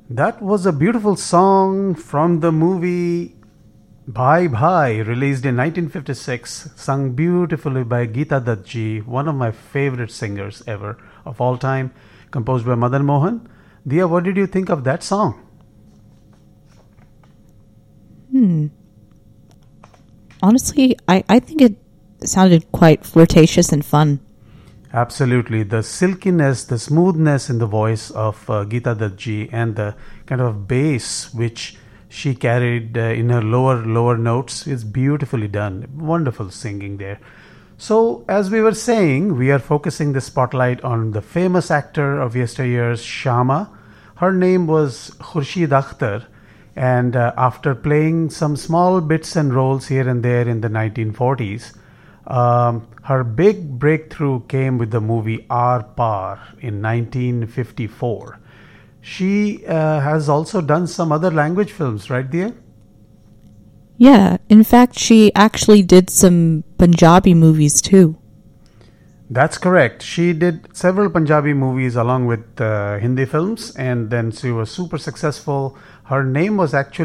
That was a beautiful song from the movie Bhai Bhai, released in 1956, sung beautifully by Geeta Dutt ji, one of my favorite singers ever of all time, composed by Madan Mohan. Dia, what did you think of that song? Honestly, I think it sounded quite flirtatious and fun. Absolutely. The silkiness, the smoothness in the voice of Geeta Dutt ji and the kind of bass which she carried in her lower notes is beautifully done. Wonderful singing there. So, as we were saying, we are focusing the spotlight on the famous actor of yesteryears, Shama. Her name was Khurshid Akhtar, and after playing some small bits and roles here and there in the 1940s, her big breakthrough came with the movie R Par in 1954. She has also done some other language films, right, dear? Yeah, in fact, she actually did some Punjabi movies too. That's correct. She did several Punjabi movies along with Hindi films, and then she was super successful. Her name was actually